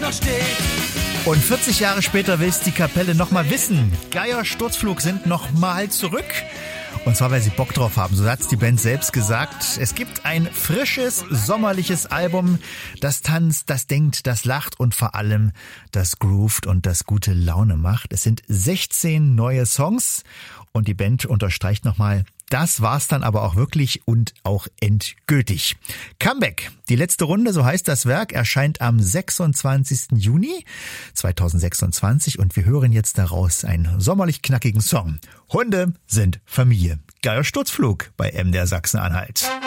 da steht. Und 40 Jahre später will es die Kapelle nochmal wissen. Geier Sturzflug sind nochmal zurück. Und zwar, weil sie Bock drauf haben. So hat's die Band selbst gesagt. Es gibt ein frisches, sommerliches Album, das tanzt, das denkt, das lacht und vor allem das groovt und das gute Laune macht. Es sind 16 neue Songs und die Band unterstreicht nochmal, das war's dann aber auch wirklich und auch endgültig. Comeback, die letzte Runde, so heißt das Werk, erscheint am 26. Juni 2026 und wir hören jetzt daraus einen sommerlich knackigen Song. Hunde sind Familie. Geier Sturzflug bei MDR Sachsen-Anhalt.